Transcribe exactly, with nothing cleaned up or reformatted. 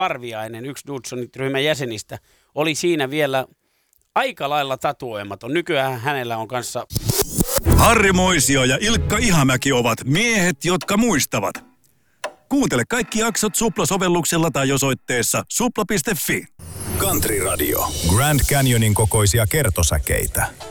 Parviainen, yksi Dudesonit-ryhmän jäsenistä, oli siinä vielä aika lailla tatuoimaton. Nykyään hänellä on kanssa... Harri Moisio ja Ilkka Ihamäki ovat miehet, jotka muistavat. Kuuntele kaikki jaksot Supla-sovelluksella tai osoitteessa supla piste fi. Country Radio. Grand Canyonin kokoisia kertosäkeitä.